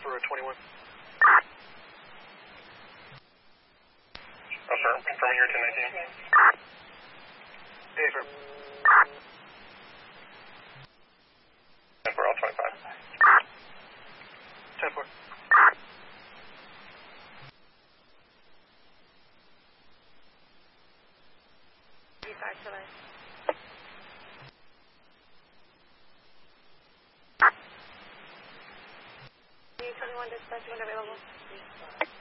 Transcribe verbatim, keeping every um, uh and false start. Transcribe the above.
for a twenty-one. Affirm, confirming your ten nineteen. Hey, affirm. ten four, all twenty-five. ten four. twenty-one dispatch when available.